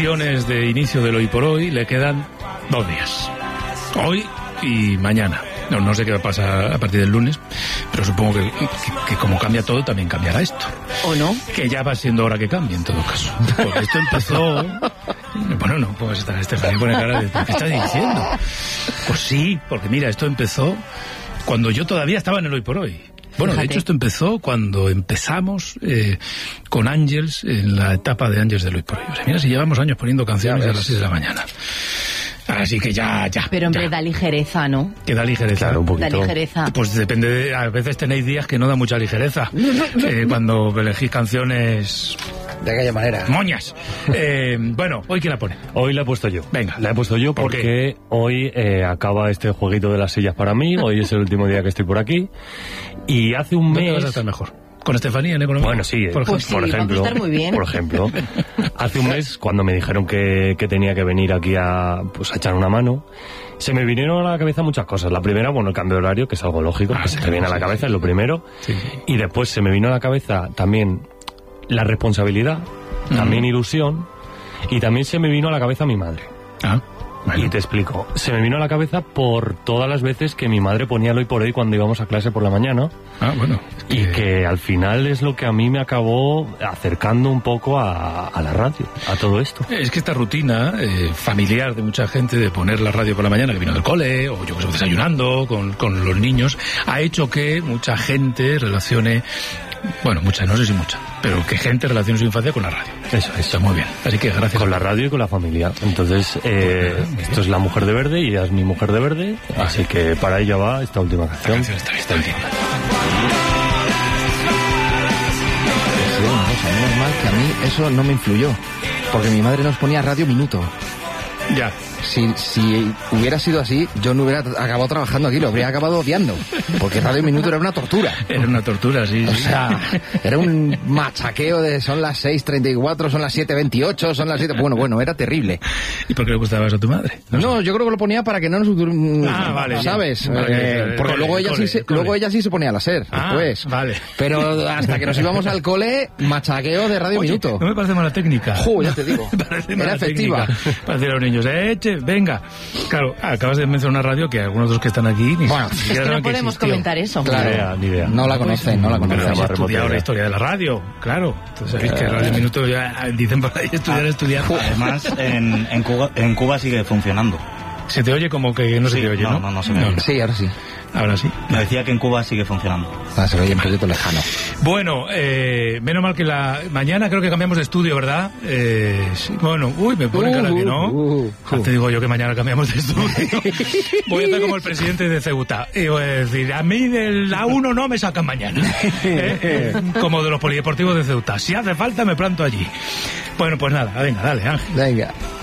De inicio del Hoy por Hoy le quedan 2 días, hoy y mañana. No sé qué va a pasar a partir del lunes, pero supongo que como cambia todo, también cambiará esto. ¿O no? Que ya va siendo hora que cambie, en todo caso. Porque esto empezó... Bueno, no puedo estar Estefanía pone cara de... ¿Qué estás diciendo? Pues sí, porque mira, esto empezó cuando yo todavía estaba en el Hoy por Hoy. Bueno, de hecho esto empezó cuando empezamos con Ángels, en la etapa de Ángels del Hoy por Hoy. O sea, mira si llevamos años poniendo canciones a las 6 de la mañana. Así que ya. Pero hombre, ya. da ligereza, ¿no? Que da ligereza. Claro, un poquito. Da ligereza. Pues depende, a veces tenéis días que no da mucha ligereza. Cuando elegís canciones... De aquella manera. Moñas. Bueno, ¿hoy quién la pone? Hoy la he puesto yo. Venga. La he puesto yo ¿Por porque hoy acaba este jueguito de las sillas para mí. Hoy es el último día que estoy por aquí. Y hace un ¿Dónde mes... vas a estar mejor? ¿Con Estefanía en economía? Bueno, sí, por pues ejemplo. sí, por ejemplo, vamos a estar muy bien. Por ejemplo, hace un mes, cuando me dijeron que tenía que venir aquí a echar una mano, se me vinieron a la cabeza muchas cosas. La primera, bueno, el cambio de horario, que es algo lógico, que se te viene a la cabeza, es lo primero. Sí. Y después se me vino a la cabeza también la responsabilidad, también ilusión, y también se me vino a la cabeza mi madre. Bueno. Y te explico. Se me vino a la cabeza por todas las veces que mi madre ponía el Hoy por Hoy cuando íbamos a clase por la mañana. Bueno. Y que al final es lo que a mí me acabó acercando un poco a la radio, a todo esto. Es que esta rutina familiar de mucha gente de poner la radio por la mañana, que vino del cole, o yo que sé, desayunando con los niños, ha hecho que mucha gente relacione... Bueno, mucha, no sé si mucha, pero que gente relacione su infancia con la radio. Eso está muy bien. Así que gracias. Con la radio y con la familia. Entonces, esto es la mujer de verde y ella es mi mujer de verde. Así que para ella va esta última canción. Está bien. Menos mal que a mí eso no me influyó, porque mi madre nos ponía Radio Minuto. Ya. Si hubiera sido así, yo no hubiera acabado trabajando aquí, lo habría acabado odiando, porque Radio Minuto era una tortura. Era una tortura, sí. O sea, era un machaqueo de son las 6:34, son las 7:28, son las 7... Bueno, era terrible. ¿Y por qué le gustaba eso a tu madre? No, yo creo que lo ponía para que no nos... vale. ¿Sabes? Vale, porque luego ella sí se ponía a la SER, después. Vale. Pero hasta que nos íbamos al cole, machaqueo de Radio Minuto. No me parece mala técnica. Ya te digo. Era efectiva. Para decir a los niños, venga. Claro, acabas de mencionar una radio que algunos de los que están aquí... Bueno, es que no podemos comentar eso. Claro, ni idea. No la conocen. He estudiado la historia de la radio, claro. Entonces sabéis que Radio Minuto ya dicen por ahí estudiar. Además, en Cuba sigue funcionando. Se te oye como que no se te oye, ¿no? No se me oye. Sí, ahora sí. Ahora sí. Me decía que en Cuba sigue funcionando. Se oye un poquito lejano. Bueno, menos mal que mañana creo que cambiamos de estudio, ¿verdad? Sí, bueno, me pone cara que no. Te digo yo que mañana cambiamos de estudio. Voy a estar como el presidente de Ceuta. Y voy a decir, a mí del A1 no me sacan mañana. Como de los polideportivos de Ceuta. Si hace falta me planto allí. Bueno, pues nada, venga, dale, Ángel. Venga.